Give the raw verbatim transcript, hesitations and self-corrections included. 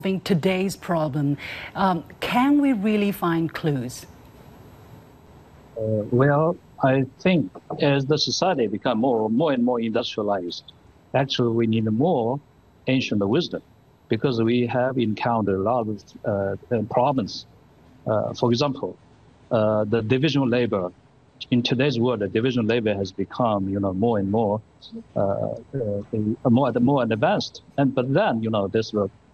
today's problem. Um, can we really find clues? Uh, well, I think as the society become more, more and more industrialized, actually we need more ancient wisdom because we have encountered a lot of uh, problems. Uh, for example, uh, the division of labor. In today's world, the division of labor has become, you know, more and more, uh, uh, more more advanced. And but then, you know, this will